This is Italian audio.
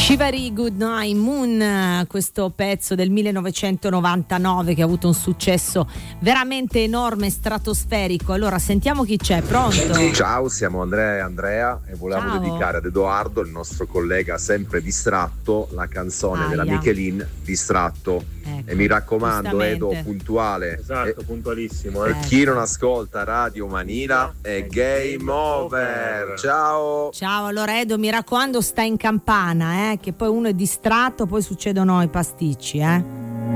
Shivery Goodnight Moon, questo pezzo del 1999 che ha avuto un successo veramente enorme, stratosferico. Allora sentiamo chi c'è, pronto? Ciao, siamo Andrea e Andrea e volevamo dedicare ad Edoardo, il nostro collega sempre distratto, la canzone della Michelin, Distratto. Ecco, e mi raccomando Edo, puntuale. Esatto, puntualissimo. E chi non ascolta Radio Manila è game over. Ciao. Ciao, allora Edo, mi raccomando, sta in campana, che poi uno è distratto, poi succedono i pasticci,